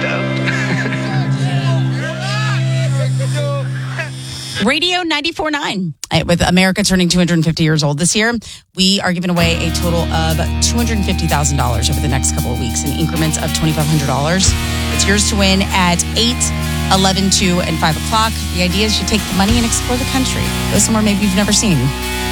Radio 94.9. With America turning 250 years old this year, we are giving away a total of $250,000 over the next couple of weeks in increments of $2,500. It's yours to win at 8, 11, 2, and 5 o'clock. The idea is you take the money and explore the country. Go somewhere maybe you've never seen.